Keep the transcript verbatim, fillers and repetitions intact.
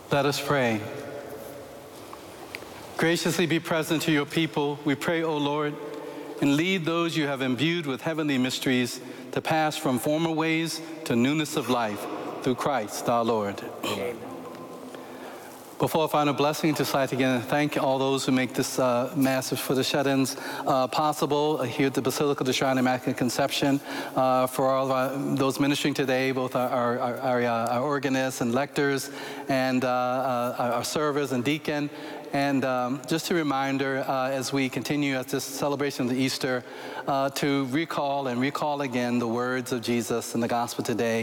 Let us pray. Graciously be present to your people, we pray, O Lord, and lead those you have imbued with heavenly mysteries to pass from former ways to newness of life through Christ our Lord. Amen. Before our final blessing, just like to again thank all those who make this uh, Mass for the shut-ins uh, possible here at the Basilica of the Shrine of Immaculate Conception, uh, for all of our, those ministering today, both our, our, our, our organists and lectors, and uh, uh, our servers and deacon. And um, just a reminder, uh, as we continue at this celebration of the Easter, uh, to recall and recall again the words of Jesus in the Gospel today.